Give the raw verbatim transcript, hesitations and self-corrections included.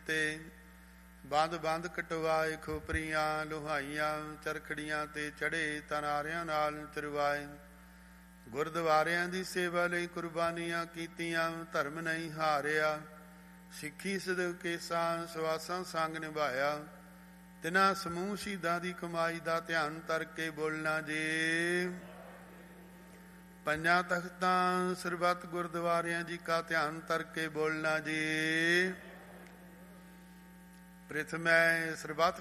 ਕੀਤੇ। ਬੰਦ ਬੰਦ ਕਟਵਾਏ ਖੋਪਰੀਆਂ ਲੋਹਾਈਆਂ, ਚਰਖੜੀਆਂ ਤੇ ਚੜ੍ਹੇ ਤਨਾਰਿਆਂ ਨਾਲ ਚਰਵਾਏ। ਗੁਰਦੁਆਰਿਆਂ ਦੀ ਸੇਵਾ ਲਈ ਕੁਰਬਾਨੀਆਂ ਕੀਤੀਆਂ, ਧਰਮ ਨਹੀਂ ਹਾਰਿਆ। ਸਿੱਖੀ ਸਿਦਕ ਕੇਸਾਂ ਸਵਾਸਾਂ ਸੰਗ ਨਿਭਾਇਆ। ਤਿਨਾਂ ਸਮੂਹ ਸ਼ਹੀਦਾਂ ਦੀ ਕਮਾਈ ਦਾ ਧਿਆਨ ਧਰ ਕੇ ਬੋਲਣਾ ਜੇ। ਪੰਜਾਂ ਤਖਤਾਂ ਸਰਬੱਤ ਗੁਰਦੁਆਰਿਆਂ ਜੀ ਕਾ ਧਿਆਨ ਧਰ ਕੇ ਬੋਲਣਾ ਜੀ। ਪ੍ਰਥਮੈ ਸਰਬੱਤ